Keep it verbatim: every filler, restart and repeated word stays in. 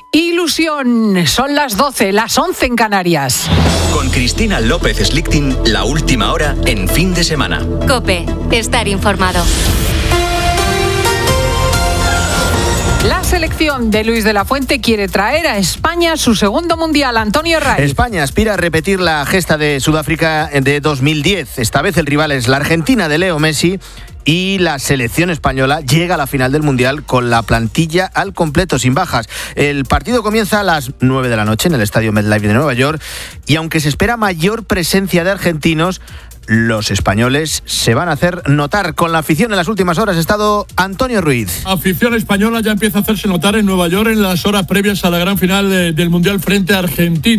Ilusión, son las doce, las once en Canarias. Con Cristina López Slichting, la última hora en fin de semana. COPE, estar informado. La selección de Luis de la Fuente quiere traer a España su segundo mundial. Antonio Ray. España aspira a repetir la gesta de Sudáfrica de dos mil diez. Esta vez el rival es la Argentina de Leo Messi. Y la selección española llega a la final del Mundial con la plantilla al completo, sin bajas. El partido comienza a las nueve de la noche en el estadio MetLife de Nueva York. Y aunque se espera mayor presencia de argentinos, los españoles se van a hacer notar. Con la afición en las últimas horas ha estado Antonio Ruiz. La afición española ya empieza a hacerse notar en Nueva York en las horas previas a la gran final de, del Mundial frente a Argentina.